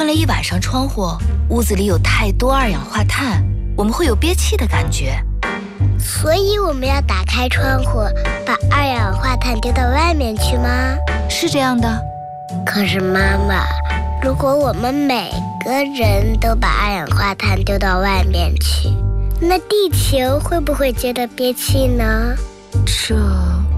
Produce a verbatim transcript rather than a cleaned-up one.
了一晚上窗户，屋子里有太多二氧化碳，我们会有憋气的感觉。 所以我们要打开窗户，把二氧化碳丢到外面去吗？ 是这样的。 可是妈妈，如果我们每个人都把二氧化碳丢到外面去，那地球会不会觉得憋气呢？ 这